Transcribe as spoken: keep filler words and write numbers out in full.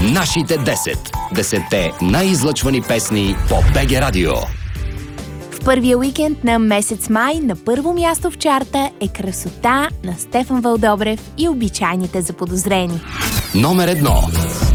Нашите десет. Десетте най-излъчвани песни по БГ Радио. В първия уикенд на месец май на първо място в чарта е "Красота" на Стефан Вълдобрев и "Обичайните заподозрени". Номер едно.